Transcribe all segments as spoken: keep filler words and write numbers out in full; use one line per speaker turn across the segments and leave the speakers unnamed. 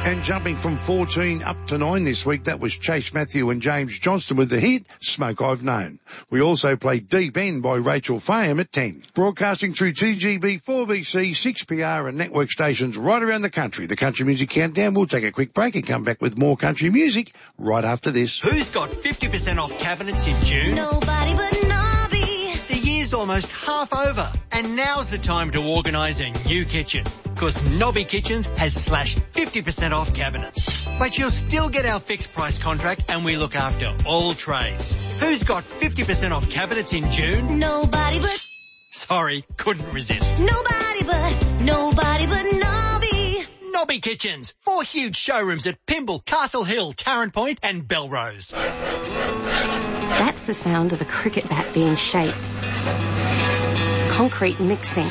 And jumping from fourteen up to nine this week, that was Chase Matthew and James Johnston with the hit, Smoke I've Known. We also played Deep End by Rachel Faham at ten. Broadcasting through two G B, four B C, six P R and network stations right around the country. The Country Music Countdown. We'll take a quick break and come back with more country music right after this.
Who's got fifty percent off cabinets in June?
Nobody but Nobby.
The year's almost half over, and now's the time to organise a new kitchen. Because Nobby Kitchens has slashed fifty percent off cabinets. But you'll still get our fixed price contract and we look after all trades. Who's got fifty percent off cabinets in June?
Nobody but...
Sorry, couldn't resist.
Nobody but... Nobody but Nobby.
Nobby Kitchens. Four huge showrooms at Pymble, Castle Hill, Tarrant Point and Belrose.
That's the sound of a cricket bat being shaped. Concrete mixing.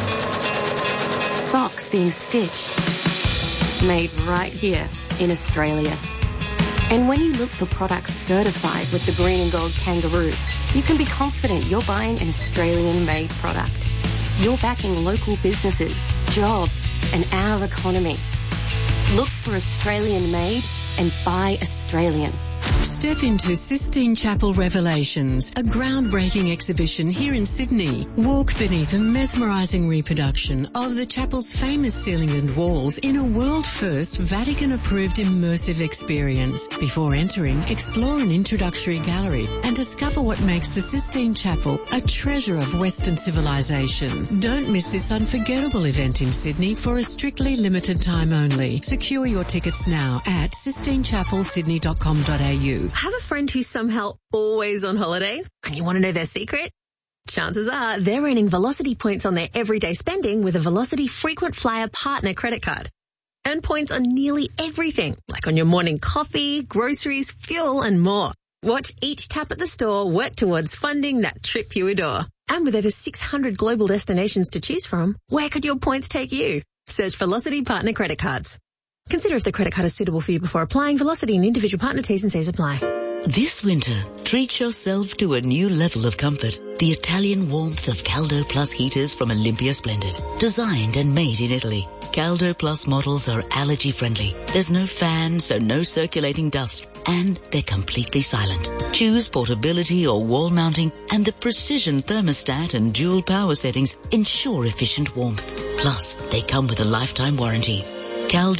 Socks being stitched. Made right here in Australia. And when you look for products certified with the green and gold kangaroo, you can be confident you're buying an Australian-made product. You're backing local businesses, jobs, and our economy. Look for Australian-made and buy Australian.
Step into Sistine Chapel Revelations, a groundbreaking exhibition here in Sydney. Walk beneath a mesmerising reproduction of the chapel's famous ceiling and walls in a world-first Vatican-approved immersive experience. Before entering, explore an introductory gallery and discover what makes the Sistine Chapel a treasure of Western civilization. Don't miss this unforgettable event in Sydney for a strictly limited time only. Secure your tickets now at sistine chapel sydney dot com dot a u.
Have a friend who's somehow always on holiday and you want to know their secret? Chances are they're earning Velocity points on their everyday spending with a Velocity Frequent Flyer Partner credit card. Earn points on nearly everything, like on your morning coffee, groceries, fuel and more. Watch each tap at the store work towards funding that trip you adore. And with over six hundred global destinations to choose from, where could your points take you? Search Velocity Partner Credit Cards. Consider if the credit card is suitable for you before applying. Velocity and individual partner T's and C's apply.
This winter, treat yourself to a new level of comfort. The Italian warmth of Caldo Plus heaters from Olympia Splendid. Designed and made in Italy. Caldo Plus models are allergy friendly. There's no fan, so no circulating dust. And they're completely silent. Choose portability or wall mounting, and the precision thermostat and dual power settings ensure efficient warmth. Plus, they come with a lifetime warranty. Caldo